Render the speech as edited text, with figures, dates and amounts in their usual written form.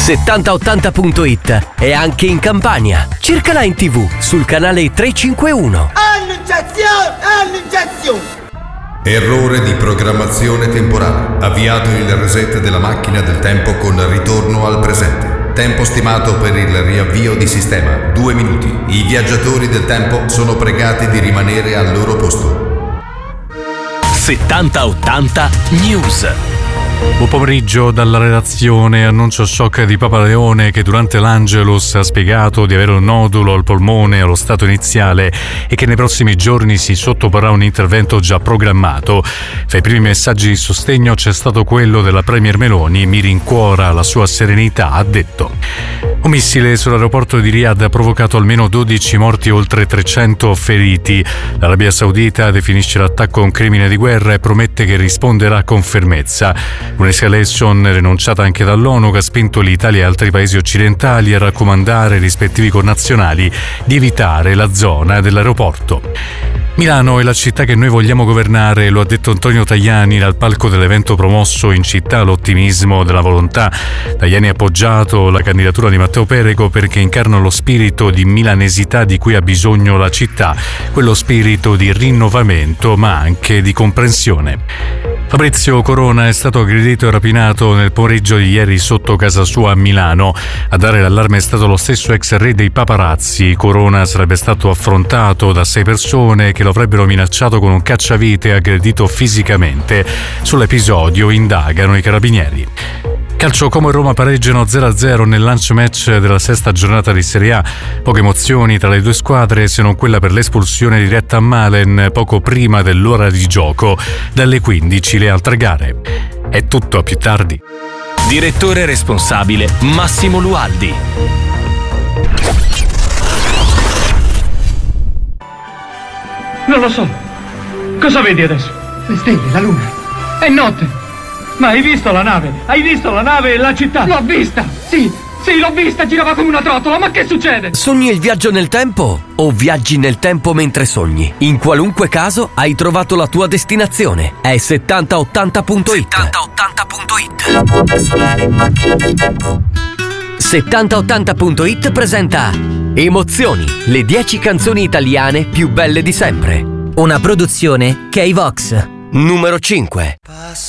7080.it è anche in Campania. Cercala in TV sul canale 351. Annunciazione! Errore di programmazione temporale. Avviato il reset della macchina del tempo con ritorno al presente. Tempo stimato per il riavvio di sistema 2 minuti. I viaggiatori del tempo sono pregati di rimanere al loro posto. 7080 News. Buon pomeriggio dalla redazione. Annuncio shock di Papa Leone, che durante l'Angelus ha spiegato di avere un nodulo al polmone allo stato iniziale e che nei prossimi giorni si sottoporrà a un intervento già programmato. Fra i primi messaggi di sostegno c'è stato quello della Premier Meloni. Mi rincuora la sua serenità, ha detto. Un missile sull'aeroporto di Riyadh ha provocato almeno 12 morti e oltre 300 feriti. L'Arabia Saudita definisce l'attacco un crimine di guerra e promette che risponderà con fermezza. Un'escalation rinunciata anche dall'ONU, che ha spinto l'Italia e altri paesi occidentali a raccomandare ai rispettivi connazionali di evitare la zona dell'aeroporto. Milano è la città che noi vogliamo governare, lo ha detto Antonio Tajani dal palco dell'evento promosso in città l'ottimismo della volontà. Tajani ha appoggiato la candidatura di Matteo Perego perché incarna lo spirito di milanesità di cui ha bisogno la città, quello spirito di rinnovamento ma anche di comprensione. Fabrizio Corona è stato aggredito e rapinato nel pomeriggio di ieri sotto casa sua a Milano. A dare l'allarme è stato lo stesso ex re dei paparazzi. Corona sarebbe stato affrontato da 6 persone che lo avrebbero minacciato con un cacciavite e aggredito fisicamente. Sull'episodio indagano i carabinieri. Calcio: Como e Roma pareggiano 0-0 nel lunch match della 6ª giornata di Serie A. Poche emozioni tra le due squadre, se non quella per l'espulsione diretta a Malen poco prima dell'ora di gioco. Dalle 15 le altre gare. È tutto, a più tardi. Direttore responsabile Massimo Lualdi. Non lo so. Cosa vedi adesso? Le stelle, la luna. È notte. Ma hai visto la nave? Hai visto la nave e la città? L'ho vista! Sì, l'ho vista, girava come una trottola, ma che succede? Sogni il viaggio nel tempo o viaggi nel tempo mentre sogni? In qualunque caso hai trovato la tua destinazione. È 7080.it. 7080.it presenta Emozioni, le 10 canzoni italiane più belle di sempre. Una produzione K-Vox. Numero 5.